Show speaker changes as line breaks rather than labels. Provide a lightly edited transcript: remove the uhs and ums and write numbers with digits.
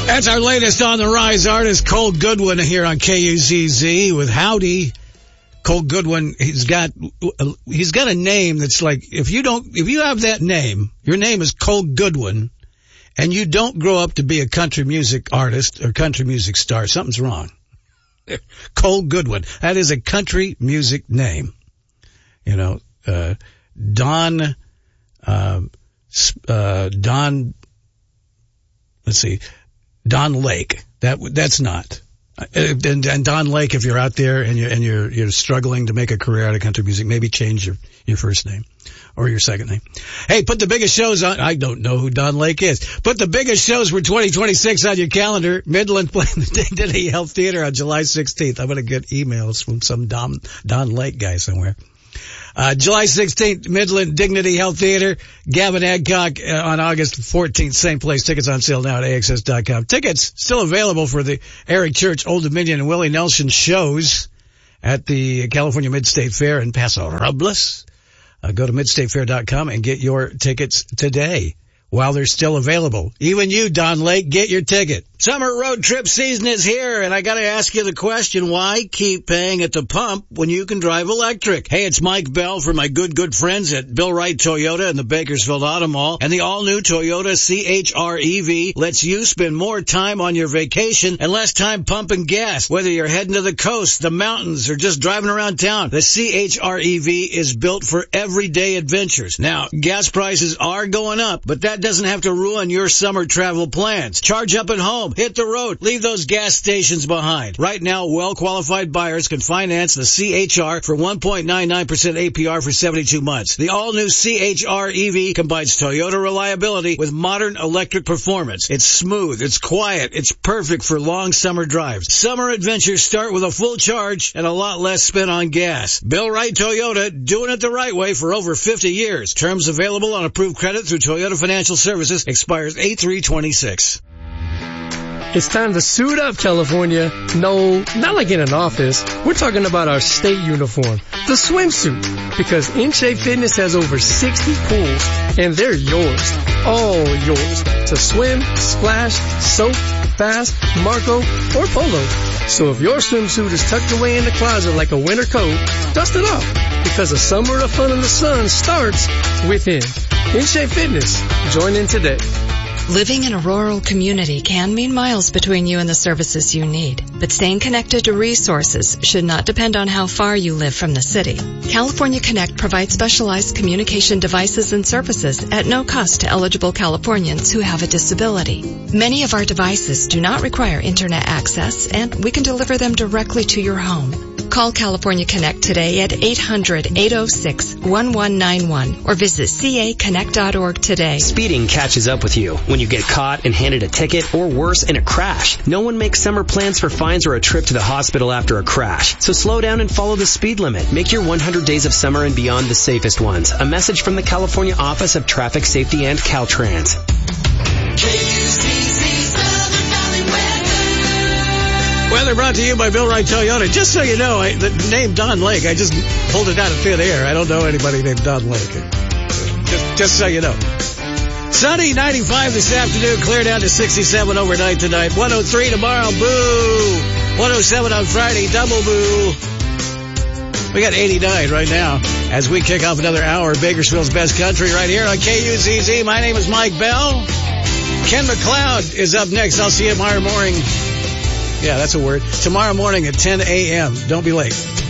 That's our latest On the Rise artist, Cole Goodwin, here on KUZZ with Howdy. Cole Goodwin, he's got a name that's like, if you have that name, your name is Cole Goodwin, and you don't grow up to be a country music artist or country music star, something's wrong. Cole Goodwin, that is a country music name. You know, Don, let's see, Don Lake. That's not. And Don Lake, if you're out there and you're struggling to make a career out of country music, maybe change your first name or your second name. Hey, put the biggest shows on. I don't know who Don Lake is. Put the biggest shows for 2026 on your calendar. Midland playing the Dignity Health Theater on July 16th. I'm going to get emails from some Don Lake guy somewhere. July 16th, Midland Dignity Health Theater. Gavin Adcock on August 14th, same place. Tickets on sale now at AXS.com. Tickets still available for the Eric Church, Old Dominion, and Willie Nelson shows at the California Mid-State Fair in Paso Robles. Go to midstatefair.com and get your tickets today while they're still available. Even you, Don Lake, get your ticket. Summer road trip season is here, and I gotta ask you the question, why keep paying at the pump when you can drive electric? Hey, it's Mike Bell from my good friends at Bill Wright Toyota and the Bakersfield Auto Mall, and the all-new Toyota CHR-EV lets you spend more time on your vacation and less time pumping gas. Whether you're heading to the coast, the mountains, or just driving around town, the CHR-EV is built for everyday adventures. Now, gas prices are going up, but that doesn't have to ruin your summer travel plans. Charge up at home. Hit the road. Leave those gas stations behind. Right now, well-qualified buyers can finance the CHR for 1.99% APR for 72 months. The all-new CHR-EV combines Toyota reliability with modern electric performance. It's smooth. It's quiet. It's perfect for long summer drives. Summer adventures start with a full charge and a lot less spent on gas. Bill Wright Toyota, doing it the right way for over 50 years. Terms available on approved credit through Toyota Financial Services. Expires 8/3/26.
It's time to suit up, California. No, not like in an office. We're talking about our state uniform, the swimsuit. Because In Shape Fitness has over 60 pools, and they're yours. All yours. To swim, splash, soak, fast, Marco, or polo. So if your swimsuit is tucked away in the closet like a winter coat, dust it off. Because a summer of fun in the sun starts within. In Shape Fitness. Join in today.
Living in a rural community can mean miles between you and the services you need. But staying connected to resources should not depend on how far you live from the city. California Connect provides specialized communication devices and services at no cost to eligible Californians who have a disability. Many of our devices do not require internet access, and we can deliver them directly to your home. Call California Connect today at 800-806-1191 or visit caconnect.org today.
Speeding catches up with you when you get caught and handed a ticket, or worse, in a crash. No one makes summer plans for fines or a trip to the hospital after a crash. So slow down and follow the speed limit. Make your 100 days of summer and beyond the safest ones. A message from the California Office of Traffic Safety and Caltrans.
Weather brought to you by Bill Wright Toyota. Just so you know, the name Don Lake, I just pulled it out of thin air. I don't know anybody named Don Lake. Just so you know. Sunny, 95 this afternoon, clear down to 67 overnight tonight. 103 tomorrow, boo. 107 on Friday, double boo. We got 89 right now as we kick off another hour of Bakersfield's Best Country right here on KUZZ. My name is Mike Bell. Ken McLeod is up next. I'll see you tomorrow morning. Yeah, that's a word. Tomorrow morning at 10 a.m. Don't be late.